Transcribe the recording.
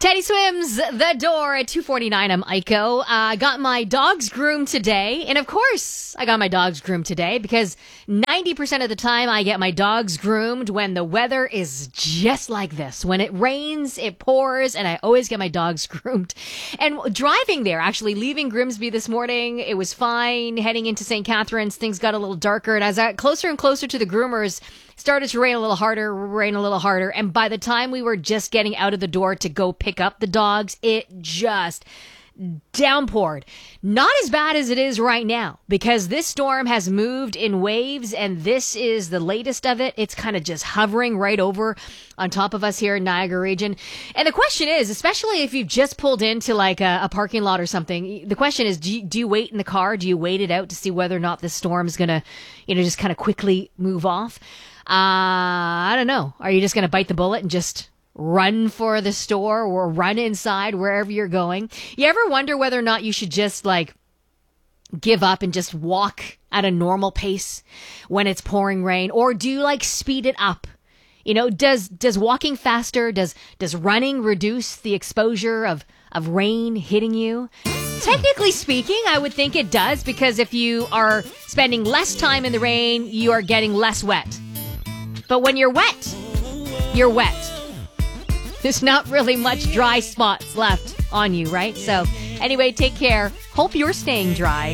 Teddy Swims the door at 2:49. I'm Aiko. I got my dogs groomed today. And of course, I got my dogs groomed today because 90% of the time I get my dogs groomed when the weather is just like this. When it rains, it pours, and I always get my dogs groomed. And driving there, actually leaving Grimsby this morning, it was fine. Heading into St. Catharines, things got a little darker. And as I got closer and closer to the groomers, started to rain a little harder. And by the time we were just getting out of the door to go pick up the dogs, it just downpoured. Not as bad as it is right now because this storm has moved in waves and this is the latest of it. It's kind of just hovering right over on top of us here in Niagara region. And the question is, especially if you've just pulled into like a parking lot or something, the question is, do you wait in the car? Do you wait it out to see whether or not this storm is going to, just kind of quickly move off? I don't know. Are you just going to bite the bullet and just run for the store or run inside wherever you're going? You ever wonder whether or not you should just give up and just walk at a normal pace when it's pouring rain? Or do you speed it up? Does walking faster, does running reduce the exposure of rain hitting you? Technically speaking, I would think it does, because if you are spending less time in the rain, you are getting less wet. But when you're wet, you're wet. There's not really much dry spots left on you, right? So anyway, take care. Hope you're staying dry.